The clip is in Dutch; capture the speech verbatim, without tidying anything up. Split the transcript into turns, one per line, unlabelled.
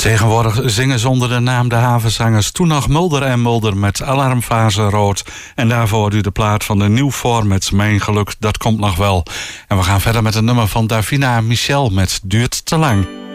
Tegenwoordig zingen ze onder de naam de havenzangers. Toen nog Mulder en Mulder met Alarmfase Rood. En daarvoor u de plaat van de Nieuw Voor met Mijn Geluk, dat komt nog wel. En we gaan verder met een nummer van Davina Michel met Duurt te lang.